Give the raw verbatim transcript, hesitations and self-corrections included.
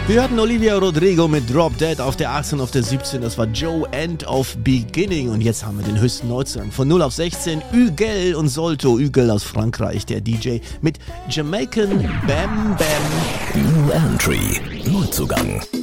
Wir hatten Olivia Rodrigo mit Drop Dead auf der achtzehn, auf der siebzehn, das war Joe End of Beginning und jetzt haben wir den höchsten Neuzugang von null auf sechzehn, Huguel und Solto, Huguel aus Frankreich, der D J mit Jamaican Bam Bam. New Entry, Neuzugang.